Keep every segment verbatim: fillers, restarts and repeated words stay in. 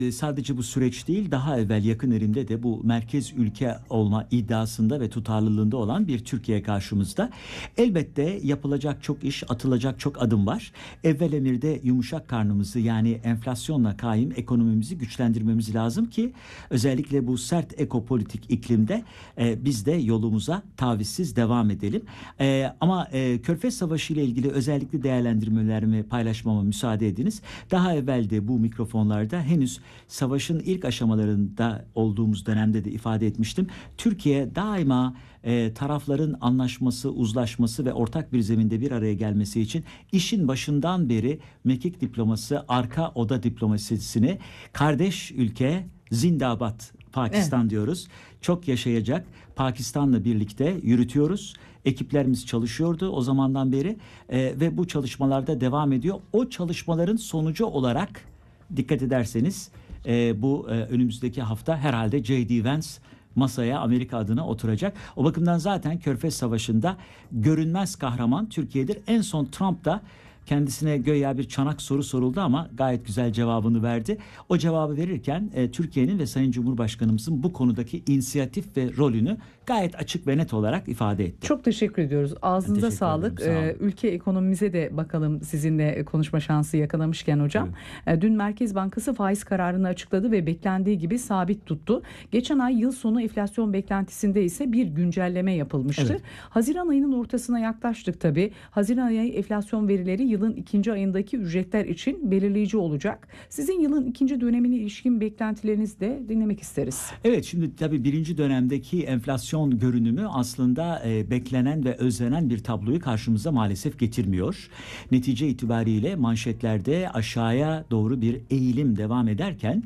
Sadece bu süreç değil, daha evvel yakın elimde de bu merkez ülke olma iddiasında ve tutarlılığında olan bir Türkiye karşımızda. Elbette yapılacak çok iş, atılacak çok adım var. Evvel emirde yumuşak karnımızı, yani enflasyonla kaim ekonomimizi güçlendirmemiz lazım ki özellikle bu sert ekopolitik iklimde e, biz de yolumuza tavizsiz devam edelim. E, ama e, Körfez Savaşı ile ilgili özellikle değerlendirmelerimi paylaşmama müsaade ediniz. Daha evvel de bu mikrofonlarda henüz savaşın ilk aşamalarında olduğumuz dönemde de ifade etmiştim. Türkiye daima e, tarafların anlaşması, uzlaşması ve ortak bir zeminde bir araya gelmesi için işin başından beri mekik diploması, arka oda diplomasisini kardeş ülke zindabat Pakistan, evet, diyoruz. Çok yaşayacak. Pakistan'la birlikte yürütüyoruz. Ekiplerimiz çalışıyordu o zamandan beri e, ve bu çalışmalarda devam ediyor. O çalışmaların sonucu olarak dikkat ederseniz e, bu e, önümüzdeki hafta herhalde J D Vance masaya Amerika adına oturacak. O bakımdan zaten Körfez Savaşı'nda görünmez kahraman Türkiye'dir. En son Trump da kendisine göya bir çanak soru soruldu ama gayet güzel cevabını verdi. O cevabı verirken e, Türkiye'nin ve Sayın Cumhurbaşkanımızın bu konudaki inisiyatif ve rolünü gayet açık ve net olarak ifade etti. Çok teşekkür ediyoruz. Ağzınıza teşekkür sağlık. Ee, ülke ekonomimize de bakalım, sizinle konuşma şansı yakalamışken hocam. Evet. Dün Merkez Bankası faiz kararını açıkladı ve beklendiği gibi sabit tuttu. Geçen ay yıl sonu enflasyon beklentisinde ise bir güncelleme yapılmıştı. Evet. Haziran ayının ortasına yaklaştık tabii. Haziran ayı enflasyon verileri yılın ikinci ayındaki ücretler için belirleyici olacak. Sizin yılın ikinci dönemine ilişkin beklentilerinizi de dinlemek isteriz. Evet, şimdi tabii birinci dönemdeki enflasyon görünümü aslında e, beklenen ve özlenen bir tabloyu karşımıza maalesef getirmiyor. Netice itibariyle manşetlerde aşağıya doğru bir eğilim devam ederken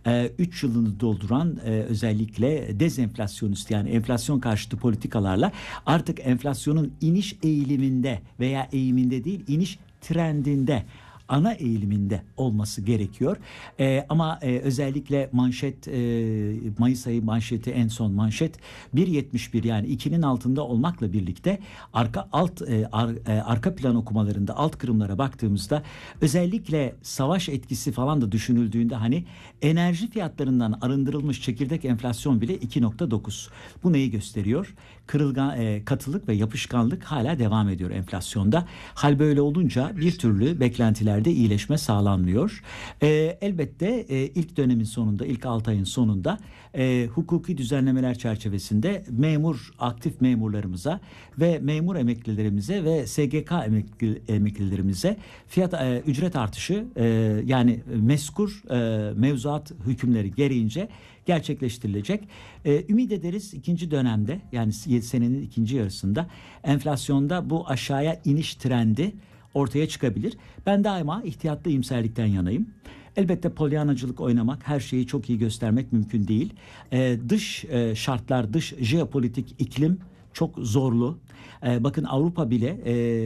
üç e, yılını dolduran e, özellikle dezenflasyonist, yani enflasyon karşıtı politikalarla artık enflasyonun iniş eğiliminde veya eğiminde değil, iniş trendinde, ana eğiliminde olması gerekiyor. Ee, ama e, özellikle manşet, e, Mayıs ayı manşeti, en son manşet bir virgül yetmiş bir, yani ikinin altında olmakla birlikte arka alt e, ar, e, arka plan okumalarında alt kırımlara baktığımızda özellikle savaş etkisi falan da düşünüldüğünde hani enerji fiyatlarından arındırılmış çekirdek enflasyon bile iki virgül dokuz. Bu neyi gösteriyor? Kırılgan, e, katılık ve yapışkanlık hala devam ediyor enflasyonda. Hal böyle olunca bir türlü beklentilerde iyileşme sağlanmıyor. E, elbette e, ilk dönemin sonunda, ilk altı ayın sonunda e, hukuki düzenlemeler çerçevesinde memur, aktif memurlarımıza ve memur emeklilerimize ve S G K emekli, emeklilerimize fiyat e, ücret artışı, e, yani meskur e, mevzuat hükümleri gereğince gerçekleştirilecek. Ee, ümit ederiz ikinci dönemde, yani senenin ikinci yarısında enflasyonda bu aşağıya iniş trendi ortaya çıkabilir. Ben daima ihtiyatlı iyimserlikten yanayım. Elbette polyanacılık oynamak, her şeyi çok iyi göstermek mümkün değil. Ee, dış e, şartlar, dış jeopolitik iklim çok zorlu. Ee, bakın Avrupa bile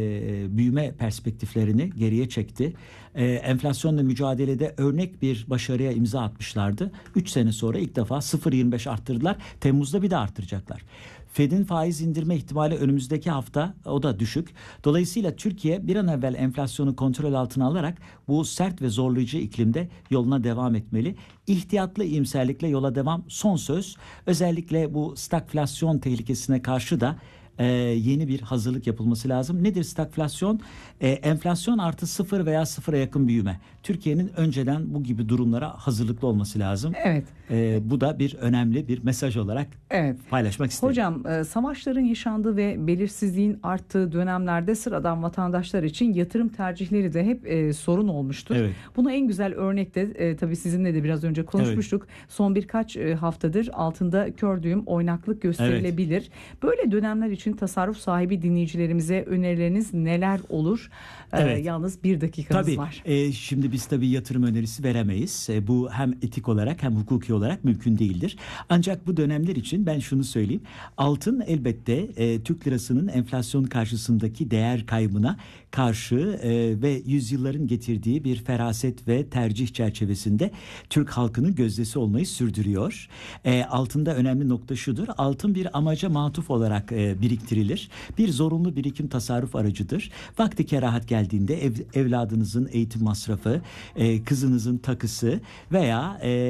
e, büyüme perspektiflerini geriye çekti. E, enflasyonla mücadelede örnek bir başarıya imza atmışlardı. üç sene sonra ilk defa sıfır virgül yirmi beş arttırdılar. Temmuz'da bir de arttıracaklar. Fed'in faiz indirme ihtimali önümüzdeki hafta, o da düşük. Dolayısıyla Türkiye bir an evvel enflasyonu kontrol altına alarak bu sert ve zorlayıcı iklimde yoluna devam etmeli. İhtiyatlı iyimserlikle yola devam son söz. Özellikle bu stagflasyon tehlikesine karşı da Ee, yeni bir hazırlık yapılması lazım. Nedir stagflasyon? Ee, enflasyon artı sıfır veya sıfıra yakın büyüme. Türkiye'nin önceden bu gibi durumlara hazırlıklı olması lazım. Evet. Ee, bu da bir önemli bir mesaj olarak evet. paylaşmak istedim. Hocam, e, savaşların yaşandığı ve belirsizliğin arttığı dönemlerde sıradan vatandaşlar için yatırım tercihleri de hep e, sorun olmuştur. Evet. Buna en güzel örnek de e, tabii sizinle de biraz önce konuşmuştuk. Evet. Son birkaç e, haftadır altında kördüğüm oynaklık gösterilebilir. Evet. Böyle dönemler için tasarruf sahibi dinleyicilerimize önerileriniz neler olur? Evet. Ee, yalnız bir dakikamız tabii, var. E, şimdi biz tabii yatırım önerisi veremeyiz. E, bu hem etik olarak hem hukuki olarak mümkün değildir. Ancak bu dönemler için ben şunu söyleyeyim. Altın elbette e, Türk lirasının enflasyon karşısındaki değer kaybına karşı e, ve yüzyılların getirdiği bir feraset ve tercih çerçevesinde Türk halkının gözdesi olmayı sürdürüyor. E, altında önemli nokta şudur. Altın bir amaca matuf olarak e, biriktiriyor. biriktirilir. Bir zorunlu birikim tasarruf aracıdır. Vakti kerahat geldiğinde ev, evladınızın eğitim masrafı, e, kızınızın takısı veya e,